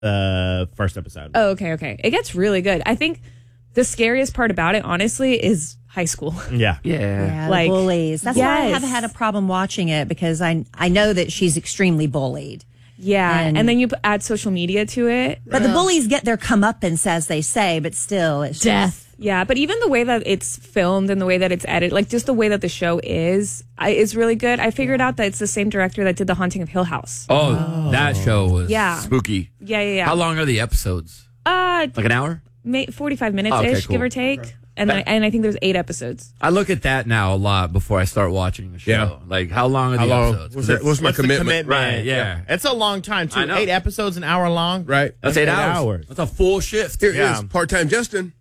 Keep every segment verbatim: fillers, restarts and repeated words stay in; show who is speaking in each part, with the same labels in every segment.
Speaker 1: the first episode.
Speaker 2: Oh, okay, okay. It gets really good. I think the scariest part about it, honestly, is high school.
Speaker 1: Yeah.
Speaker 3: Yeah.
Speaker 4: Yeah,
Speaker 2: Like,
Speaker 4: the bullies. That's why I
Speaker 2: yes.
Speaker 4: haven't had a problem watching it because I I know that she's extremely bullied.
Speaker 2: Yeah, and,
Speaker 4: And-
Speaker 2: then you p- add social media to it.
Speaker 4: But the bullies get their comeuppance, as they say, but still, it's
Speaker 5: Death.
Speaker 2: Yeah, but even the way that it's filmed and the way that it's edited, like just the way that the show is, I, is really good. I figured out that it's the same director that did The Haunting of Hill House.
Speaker 3: Oh, that show was
Speaker 2: Yeah.
Speaker 3: spooky.
Speaker 2: Yeah, yeah, yeah.
Speaker 3: How long are the episodes?
Speaker 2: Uh,
Speaker 3: Like an hour?
Speaker 2: ma- forty-five minutes
Speaker 3: Okay,
Speaker 2: ish,
Speaker 3: cool.
Speaker 2: give or take. And I, and I think there's eight episodes.
Speaker 3: I look at that now a lot before I start watching the show.
Speaker 6: Yeah.
Speaker 3: Like, how long are
Speaker 6: How
Speaker 3: the
Speaker 6: long?
Speaker 3: episodes? 'Cause
Speaker 6: What's, that, what's my
Speaker 1: What's the
Speaker 6: commitment?
Speaker 1: commitment?
Speaker 3: Right, yeah.
Speaker 1: It's a long time, too.
Speaker 3: I know.
Speaker 1: Eight episodes, an hour long.
Speaker 6: Right.
Speaker 3: That's eight,
Speaker 1: eight
Speaker 3: hours.
Speaker 1: hours.
Speaker 3: That's a full shift.
Speaker 6: Here
Speaker 1: Yeah.
Speaker 6: is part-time Justin.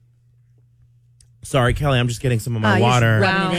Speaker 1: Sorry, Kelly, I'm just getting some of
Speaker 4: Oh,
Speaker 1: my
Speaker 4: you're just
Speaker 1: water.
Speaker 4: rubbing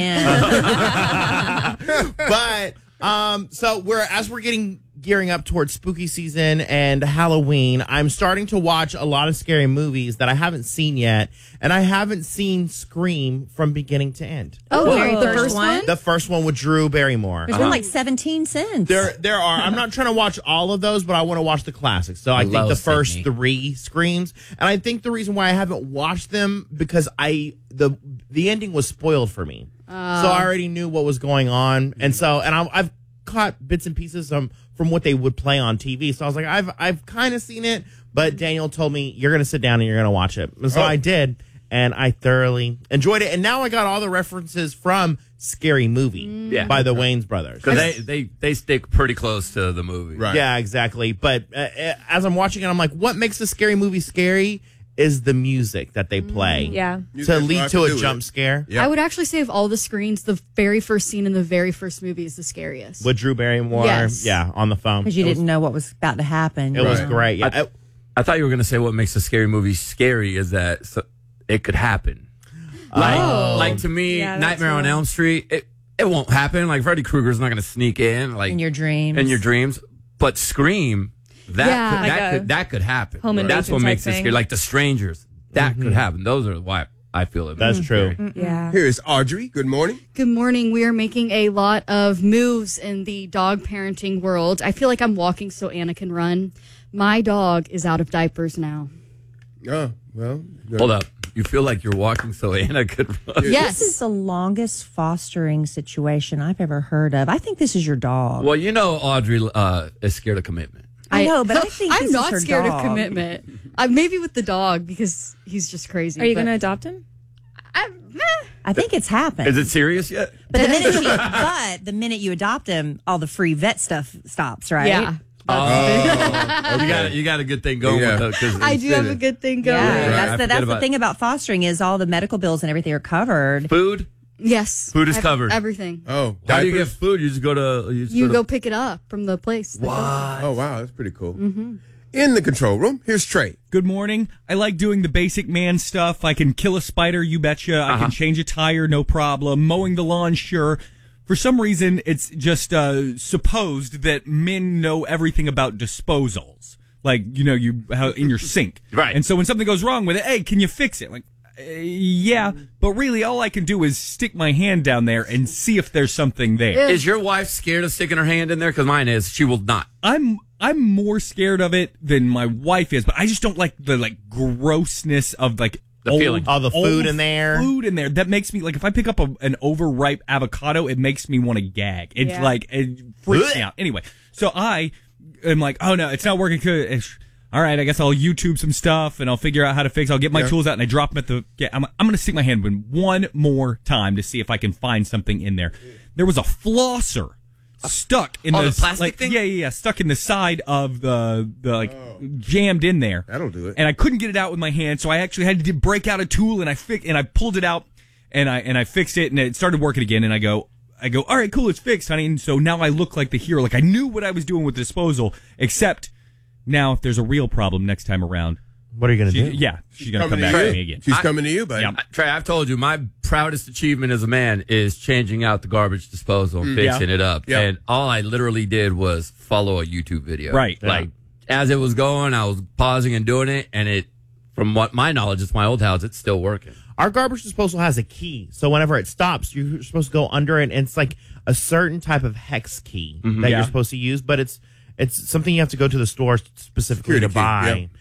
Speaker 4: it in.
Speaker 1: But um, so we're as we're getting gearing up towards spooky season and Halloween, I'm starting to watch a lot of scary movies that I haven't seen yet, and I haven't seen Scream from beginning to end.
Speaker 5: Oh,
Speaker 4: The
Speaker 5: the
Speaker 4: very
Speaker 5: first,
Speaker 4: first
Speaker 5: one?
Speaker 4: one?
Speaker 1: The first one with Drew Barrymore.
Speaker 4: There's been like seventeen since.
Speaker 1: There, there are. I'm not trying to watch all of those, but I want to watch the classics. So I,
Speaker 3: I
Speaker 1: think
Speaker 3: love
Speaker 1: the first
Speaker 3: Sydney.
Speaker 1: three Screams, and I think the reason why I haven't watched them because I the the ending was spoiled for me, so I already knew what was going on, and so and I, I've caught bits and pieces from from what they would play on T V. So I was like, I've I've kind of seen it, but Daniel told me you're going to sit down and you're going to watch it, and so
Speaker 6: Oh.
Speaker 1: I did, and I thoroughly enjoyed it, and now I got all the references from Scary Movie
Speaker 3: Yeah.
Speaker 1: by the Wayans brothers.
Speaker 3: Because they, they, they stick pretty close to the movie.
Speaker 6: Right.
Speaker 1: Yeah, exactly. But uh, uh, as I'm watching it, I'm like, what makes a scary movie scary is the music that they play.
Speaker 2: Yeah.
Speaker 1: To
Speaker 6: That's
Speaker 1: lead
Speaker 6: what
Speaker 1: to
Speaker 6: I
Speaker 1: a
Speaker 6: can do
Speaker 1: jump
Speaker 6: it.
Speaker 1: scare
Speaker 6: Yeah.
Speaker 5: I would actually say of all the screens, the very first scene in the very first movie is the scariest.
Speaker 1: with Drew Barrymore.
Speaker 5: Yes.
Speaker 1: Yeah, on the phone.
Speaker 4: because you
Speaker 1: It was-
Speaker 4: didn't know what was about to happen.
Speaker 1: It was
Speaker 6: Right.
Speaker 1: great. Yeah.
Speaker 3: I-
Speaker 1: Uh,
Speaker 3: I thought you were going to say what makes a scary movie scary is that so, it could happen. Like,
Speaker 2: Oh.
Speaker 3: like to me,
Speaker 2: Yeah, that's
Speaker 3: Nightmare on
Speaker 2: cool.
Speaker 3: Elm Street, it, it won't happen. Like Freddy Krueger's not going to sneak in like
Speaker 4: In your dreams.
Speaker 3: in your dreams. But Scream, that
Speaker 5: Yeah.
Speaker 3: could,
Speaker 2: Like
Speaker 3: that
Speaker 2: a
Speaker 3: could that could happen.
Speaker 2: home
Speaker 3: That's
Speaker 2: invasion
Speaker 3: what
Speaker 2: type
Speaker 3: makes it
Speaker 2: thing.
Speaker 3: scary. Like The Strangers, that could happen. Those are why I feel it.
Speaker 1: That's true.
Speaker 3: scary.
Speaker 2: Yeah.
Speaker 6: Here is Audrey. Good morning.
Speaker 5: Good morning. We are making a lot of moves in the dog parenting world. I feel like I'm walking so Anna can run. My dog is out of diapers now.
Speaker 6: Oh, well. good.
Speaker 3: Hold up. You feel like you're walking so Anna could run.
Speaker 5: Yes.
Speaker 4: This is the longest fostering situation I've ever heard of. I think this is your dog.
Speaker 3: Well, you know Audrey uh, is scared of commitment.
Speaker 4: I know, but I think
Speaker 5: I'm
Speaker 4: this is
Speaker 5: not
Speaker 4: her
Speaker 5: scared
Speaker 4: dog.
Speaker 5: of commitment. Uh, maybe with the dog because he's just crazy.
Speaker 2: Are you
Speaker 5: but
Speaker 2: going to adopt him?
Speaker 5: I, eh.
Speaker 4: I think it's happened.
Speaker 3: Is it serious yet?
Speaker 4: But the minute you, but the minute you adopt him, all the free vet stuff stops, right?
Speaker 5: Yeah.
Speaker 3: Oh, you got you got a good thing going
Speaker 6: Yeah.
Speaker 3: with her. 'cause
Speaker 5: I
Speaker 3: it's
Speaker 5: do have
Speaker 3: in
Speaker 5: a
Speaker 3: it.
Speaker 5: good thing going.
Speaker 4: Yeah,
Speaker 3: Right, I
Speaker 4: that's the
Speaker 3: forget
Speaker 4: that's the
Speaker 3: about-
Speaker 4: thing about fostering is all the medical bills and everything are covered.
Speaker 3: Food.
Speaker 5: Yes.
Speaker 3: Food is
Speaker 5: Ev-
Speaker 3: covered.
Speaker 5: Everything.
Speaker 6: Oh,
Speaker 3: How do you get
Speaker 6: diapers?
Speaker 3: food? You just go to you, just
Speaker 5: You
Speaker 3: go,
Speaker 5: go
Speaker 3: to,
Speaker 5: pick it up from the place.
Speaker 3: What?
Speaker 6: Oh, wow. That's pretty cool. In the control room, here's Trey.
Speaker 7: Good morning. I like doing the basic man stuff. I can kill a spider, you betcha. I
Speaker 3: Uh-huh.
Speaker 7: can change a tire, no problem. Mowing the lawn, sure. For some reason, it's just uh, supposed that men know everything about disposals. Like, you know, you how in your sink.
Speaker 3: Right.
Speaker 7: And so when something goes wrong with it, hey, can you fix it? Like, uh, yeah. But really, all I can do is stick my hand down there and see if there's something there.
Speaker 3: Is your wife scared of sticking her hand in there? Because mine is. She will not.
Speaker 7: I'm I'm more scared of it than my wife is, but I just don't like the like grossness of like
Speaker 3: The
Speaker 7: old,
Speaker 3: feeling.
Speaker 1: All the food
Speaker 7: old
Speaker 1: in there.
Speaker 7: Food in there that makes me like if I pick up a, an overripe avocado, it makes me want to gag. It's
Speaker 2: Yeah.
Speaker 7: like it freaks me out. Anyway, so I am like, oh no, it's not working. Good. It's- All right, I guess I'll YouTube some stuff and I'll figure out how to fix. I'll get my
Speaker 6: Yeah.
Speaker 7: tools out and I drop them at the. Yeah, I'm I'm gonna stick my hand in one more time to see if I can find something in there. There was a flosser stuck in
Speaker 3: Oh,
Speaker 7: the,
Speaker 3: the plastic
Speaker 7: like,
Speaker 3: thing?
Speaker 7: Yeah, yeah, yeah, stuck in the side of the the like jammed in there.
Speaker 6: That'll do it.
Speaker 7: And I couldn't get it out with my hand, so I actually had to break out a tool and I fi- and I pulled it out and I and I fixed it and it started working again. And I go, I go, all right, cool, it's fixed, honey. And so now I look like the hero, like I knew what I was doing with the disposal, except now if there's a real problem next time around,
Speaker 1: What are you going to
Speaker 7: she,
Speaker 1: do?
Speaker 7: yeah, she's gonna come
Speaker 6: Coming
Speaker 7: back
Speaker 6: to
Speaker 7: to
Speaker 6: you.
Speaker 7: me again.
Speaker 6: She's
Speaker 3: I-
Speaker 6: coming to you, buddy.
Speaker 7: Yeah.
Speaker 3: Trey, I've told you my proudest achievement as a man is changing out the garbage disposal and fixing
Speaker 7: Yeah.
Speaker 3: it up.
Speaker 6: Yeah.
Speaker 3: And all I literally did was follow a YouTube video.
Speaker 7: Right.
Speaker 3: Like as it was going, I was pausing and doing it, and it, from what my knowledge, it's my old house. It's still working.
Speaker 1: Our garbage disposal has a key, so whenever it stops, you're supposed to go under it, and it's like a certain type of hex key that
Speaker 7: Yeah.
Speaker 1: you're supposed to use, but it's It's something you have to go to the store specifically
Speaker 6: Security
Speaker 1: to
Speaker 6: key,
Speaker 1: buy.
Speaker 6: yep.